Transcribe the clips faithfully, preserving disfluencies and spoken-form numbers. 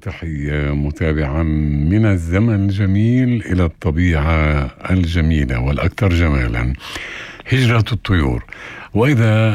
وتحية متابعا من الزمن الجميل إلى الطبيعة الجميلة والأكثر جمالا، هجرة الطيور. وإذا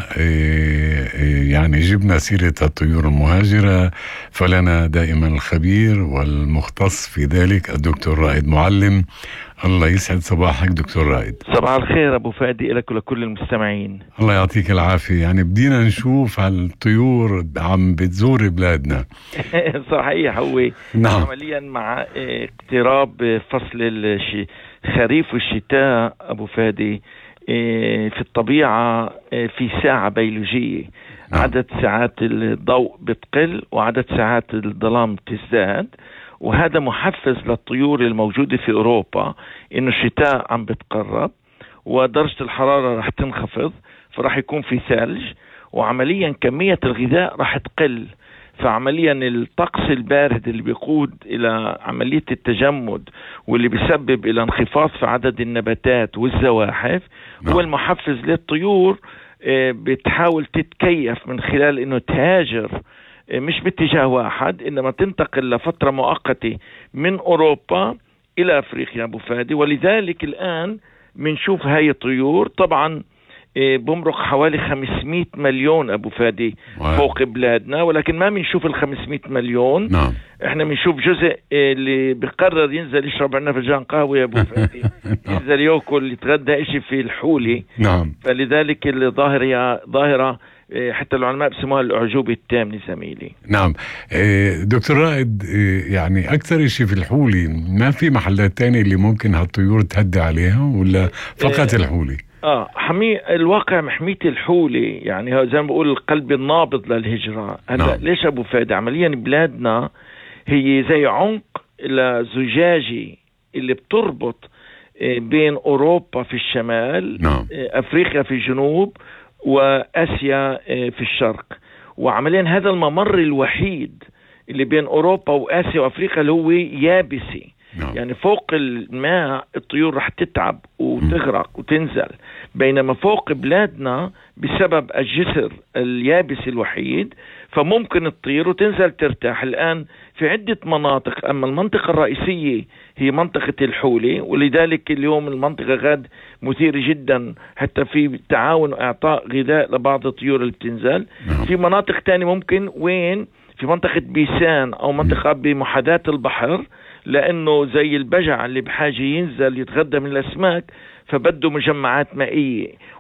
يعني جبنا سيرة الطيور المهاجرة فلنا دائما الخبير والمختص في ذلك الدكتور رائد معلم. الله يسعد صباحك دكتور رائد. صباح الخير أبو فادي لك ولكل المستمعين. الله يعطيك العافية. يعني بدينا نشوف هالطيور عم بتزور بلادنا. صحيح. هو نعم. عمليا مع اقتراب فصل الخريف والشتاء أبو فادي في الطبيعة في ساعة بيولوجية. نعم. عدد ساعات الضوء بتقل وعدد ساعات الظلام تزداد، وهذا محفز للطيور الموجودة في أوروبا إنه الشتاء عم بتقرب ودرجة الحرارة رح تنخفض، فرح يكون في ثلج، وعمليا كمية الغذاء رح تقل. فعمليا الطقس البارد اللي بيقود إلى عملية التجمد واللي بيسبب إلى انخفاض في عدد النباتات والزواحف هو المحفز للطيور. بتحاول تتكيف من خلال إنه تهاجر مش باتجاه واحد، إنما تنتقل لفترة مؤقتة من أوروبا إلى أفريقيا أبو فادي. ولذلك الآن بنشوف هاي الطيور طبعا بمرق حوالي خمسمائة مليون أبو فادي فوق بلادنا، ولكن ما بنشوف ال خمسمائة مليون. نعم. احنا بنشوف جزء اللي بيقرر ينزل يشرب عنا فنجان قهوة يا أبو فادي، ينزل يأكل يتغدى إشي في الحولي. نعم. فلذلك الظاهرة ظاهرة حتى العلماء بسموها الأعجوبة التامة زميلي. نعم. دكتور رائد، يعني أكثر شيء في الحولي، ما في محلات تانية اللي ممكن هالطيور تهدي عليها ولا فقط الحولي؟ اه حمي الواقع محمية الحولي، يعني زي ما بقول القلب النابض للهجرة. هلا نعم. ليش أبو فادي؟ عمليا بلادنا هي زي عنق زجاجي اللي بتربط بين أوروبا في الشمال، نعم. أفريقيا في الجنوب، وآسيا في الشرق. وعمليا هذا الممر الوحيد اللي بين أوروبا وآسيا وأفريقيا اللي هو يابسي. نعم. يعني فوق الماء الطيور رح تتعب وتغرق وتنزل، بينما فوق بلادنا بسبب الجسر اليابسي الوحيد فممكن تطير وتنزل ترتاح. الآن في عدة مناطق، أما المنطقة الرئيسية هي منطقة الحولي، ولذلك اليوم المنطقة غاد مثيرة جدا، حتى في تعاون وإعطاء غذاء لبعض الطيور اللي بتنزل. نعم. في مناطق تانية ممكن وين في منطقة بيسان أو منطقة بمحاذاة البحر، لأنه زي البجع اللي بحاجة ينزل يتغذى من الأسماك فبده مجمعات مائية.